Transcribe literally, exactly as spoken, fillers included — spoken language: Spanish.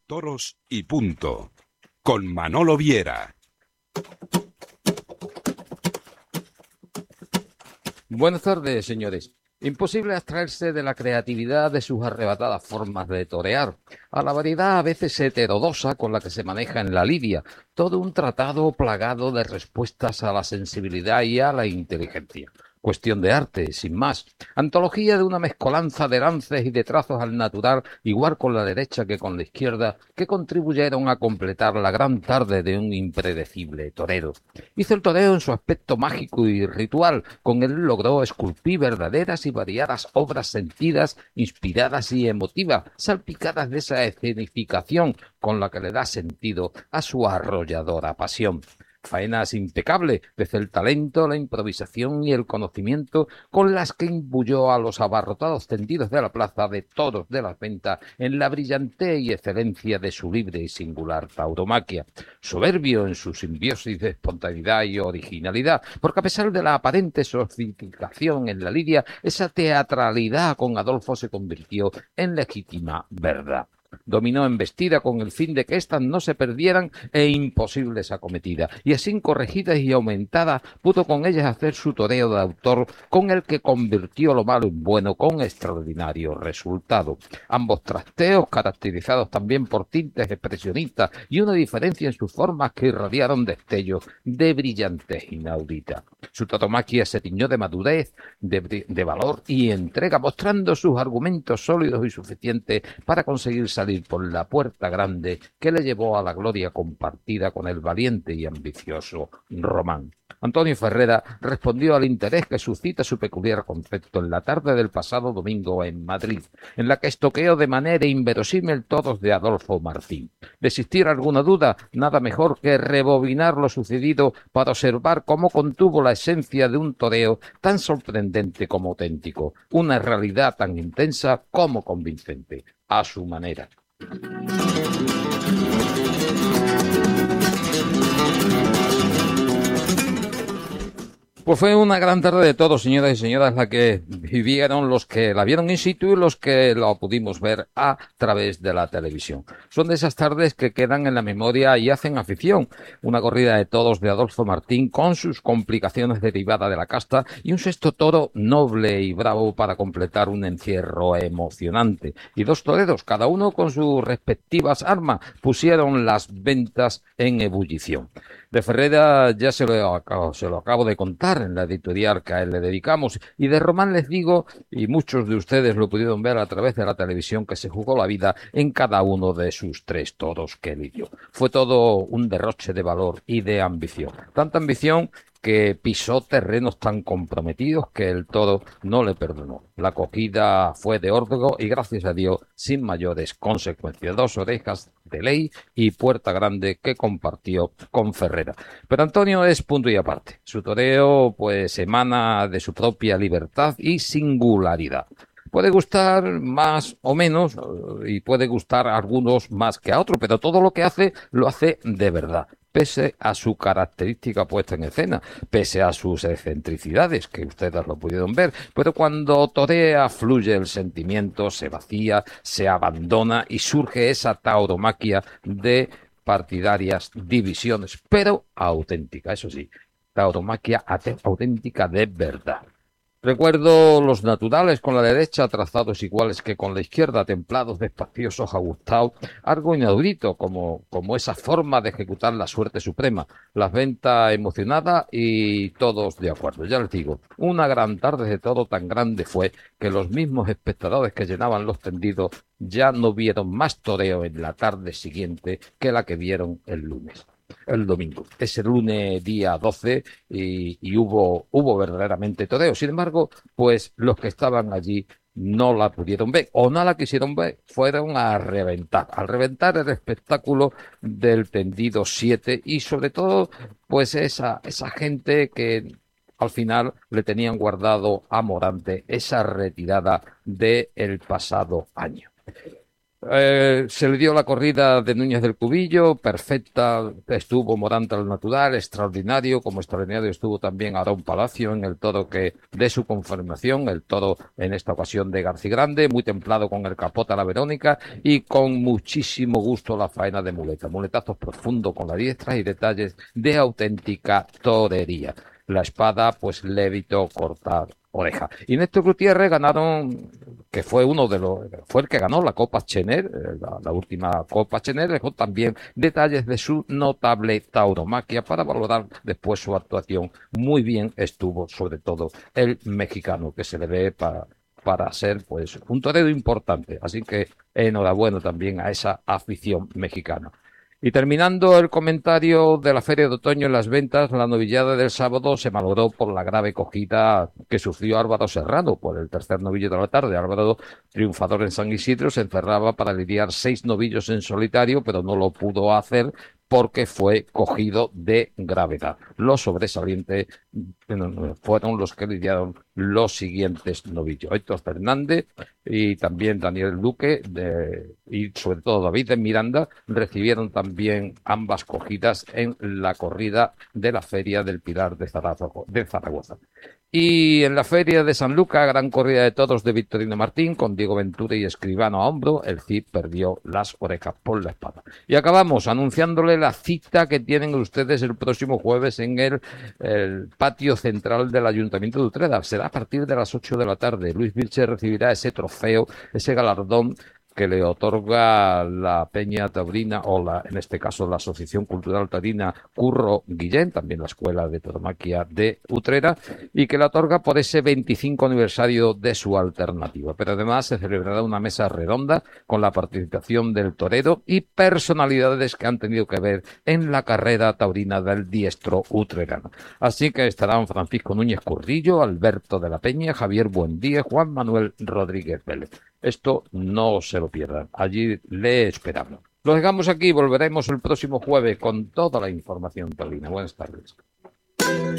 Toros y punto, con Manolo Viera. Buenas tardes, señores. Imposible abstraerse de la creatividad de sus arrebatadas formas de torear, a la variedad a veces heterodoxa con la que se maneja en la lidia, todo un tratado plagado de respuestas a la sensibilidad y a la inteligencia. Cuestión de arte, sin más. Antología de una mezcolanza de lances y de trazos al natural, igual con la derecha que con la izquierda, que contribuyeron a completar la gran tarde de un impredecible torero. Hizo el toreo en su aspecto mágico y ritual, con él logró esculpir verdaderas y variadas obras sentidas, inspiradas y emotivas, salpicadas de esa escenificación con la que le da sentido a su arrolladora pasión. Faenas impecables desde el talento, la improvisación y el conocimiento con las que imbuyó a los abarrotados tendidos de la plaza de toros de las ventas en la brillantez y excelencia de su libre y singular tauromaquia. Soberbio en su simbiosis de espontaneidad y originalidad, porque a pesar de la aparente sofisticación en la lidia, esa teatralidad con Adolfo se convirtió en legítima verdad. Dominó embestida con el fin de que éstas no se perdieran e imposibles acometidas, y así corregidas y aumentadas pudo con ellas hacer su toreo de autor, con el que convirtió lo malo en bueno con extraordinario resultado. Ambos trasteos, caracterizados también por tintes expresionistas y una diferencia en sus formas que irradiaron destellos de brillantez inaudita. Su tauromaquia se tiñó de madurez, de, de valor y entrega, mostrando sus argumentos sólidos y suficientes para conseguir salir por la puerta grande que le llevó a la gloria compartida con el valiente y ambicioso Román. Antonio Ferrera respondió al interés que suscita su peculiar concepto en la tarde del pasado domingo en Madrid, en la que estoqueó de manera inverosímil toros de Adolfo Martín. De existir alguna duda, nada mejor que rebobinar lo sucedido para observar cómo contuvo la esencia de un toreo tan sorprendente como auténtico, una realidad tan intensa como convincente, a su manera. Pues fue una gran tarde de todos, señoras y señoras, la que vivieron los que la vieron in situ y los que la pudimos ver a través de la televisión. Son de esas tardes que quedan en la memoria y hacen afición. Una corrida de toros de Adolfo Martín con sus complicaciones derivadas de la casta y un sexto toro noble y bravo para completar un encierro emocionante. Y dos toreros, cada uno con sus respectivas armas, pusieron las ventas en ebullición. De Ferrera ya se lo, acabo, se lo acabo de contar en la editorial que a él le dedicamos, y de Román les digo, y muchos de ustedes lo pudieron ver a través de la televisión, que se jugó la vida en cada uno de sus tres toros que lidió. Fue todo un derroche de valor y de ambición. Tanta ambición que pisó terrenos tan comprometidos que el toro no le perdonó. La cogida fue de órdago y, gracias a Dios, sin mayores consecuencias. Dos orejas de ley y puerta grande que compartió con Ferrera. Pero Antonio es punto y aparte. Su toreo, pues, emana de su propia libertad y singularidad. Puede gustar más o menos, y puede gustar a algunos más que a otros, pero todo lo que hace, lo hace de verdad, pese a su característica puesta en escena, pese a sus excentricidades, que ustedes lo pudieron ver, pero cuando torea fluye el sentimiento, se vacía, se abandona y surge esa tauromaquia de partidarias divisiones, pero auténtica, eso sí, tauromaquia auténtica de verdad. Recuerdo los naturales con la derecha, trazados iguales que con la izquierda, templados, despaciosos, ajustados, algo inaudito, como, como esa forma de ejecutar la suerte suprema. Las ventas emocionadas y todos de acuerdo. Ya les digo, una gran tarde de todo tan grande fue que los mismos espectadores que llenaban los tendidos ya no vieron más toreo en la tarde siguiente que la que vieron el lunes. El domingo, ese lunes día doce, y, y hubo, hubo verdaderamente toreo. Sin embargo, pues los que estaban allí no la pudieron ver o no la quisieron ver, fueron a reventar, a reventar el espectáculo del tendido siete y sobre todo, pues esa, esa gente que al final le tenían guardado a Morante esa retirada del pasado año. Eh, se le dio la corrida de Núñez del Cubillo, perfecta, estuvo Morante al natural, extraordinario, como extraordinario estuvo también Aarón Palacio en el toro que de su confirmación, el toro en esta ocasión de García Grande, muy templado con el capota a la Verónica y con muchísimo gusto la faena de muleta, muletazos profundos con la diestra y detalles de auténtica torería. La espada pues le evitó cortar oreja. Y Néstor Gutiérrez ganaron, que fue uno de los, fue el que ganó la Copa Chener, la, la última Copa Chener, dejó también detalles de su notable tauromaquia para valorar después su actuación. Muy bien estuvo, sobre todo, el mexicano, que se le ve para, para ser pues un torero importante. Así que enhorabuena también a esa afición mexicana. Y terminando el comentario de la Feria de Otoño en las ventas, la novillada del sábado se malogró por la grave cogida que sufrió Álvaro Serrano por el tercer novillo de la tarde. Álvaro, triunfador en San Isidro, se encerraba para lidiar seis novillos en solitario, pero no lo pudo hacer porque fue cogido de gravedad. Los sobresalientes fueron los que lidiaron los siguientes novillos. Héctor Fernández y también Daniel Duque de, y sobre todo David de Miranda recibieron también ambas cogidas en la corrida de la Feria del Pilar de Zaragoza. Y en la Feria de San Lucas, gran corrida de toros de Victorino Martín, con Diego Ventura y Escribano a hombro, el Cid perdió las orejas por la espada. Y acabamos anunciándole la cita que tienen ustedes el próximo jueves en el, el patio central del Ayuntamiento de Utrera. Será a partir de las ocho de la tarde. Luis Vilche recibirá ese trofeo, ese galardón que le otorga la Peña Taurina, o la, en este caso la Asociación Cultural Taurina Curro Guillén, también la Escuela de Tauromaquia de Utrera, y que la otorga por ese veinticinco aniversario de su alternativa. Pero además se celebrará una mesa redonda con la participación del torero y personalidades que han tenido que ver en la carrera taurina del diestro utrerano. Así que estarán Francisco Núñez Currillo, Alberto de la Peña, Javier Buendía, Juan Manuel Rodríguez Vélez. Esto no se lo pierdan. Allí le esperamos. Lo dejamos aquí. Volveremos el próximo jueves con toda la información taurina. Buenas tardes.